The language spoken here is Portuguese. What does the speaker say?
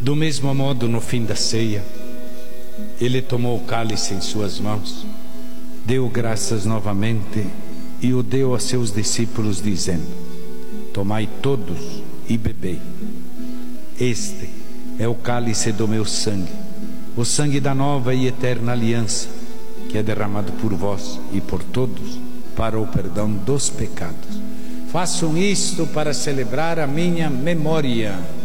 Do mesmo modo, no fim da ceia, ele tomou o cálice em suas mãos, deu graças novamente e o deu a seus discípulos, dizendo: tomai todos e bebei. Este é o cálice do meu sangue, o sangue da nova e eterna aliança, que é derramado por vós e por todos para o perdão dos pecados. Façam isto para celebrar a minha memória.